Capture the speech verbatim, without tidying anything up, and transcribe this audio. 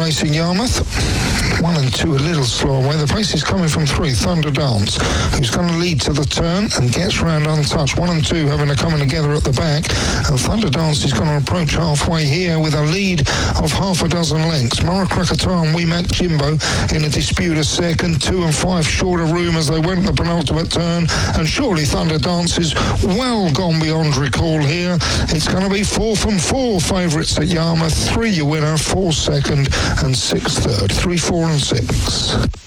racing Yarmouth. One and two a little slow away. The pace is coming from three, Thunder Dance, who's going to lead to the turn and gets round untouched. One and two having a coming together at the back, and Thunder Dance is going to approach halfway here with a lead of half a dozen lengths. Mara Krakatoa and We Mac Jimbo in a dispute a second. Two and five short of room as they went the penultimate turn, and surely Thunder Dance is well gone beyond recall here. It's going to be four from four favourites at Yarmouth. Three your winner, four second, and six third. Three, four and six.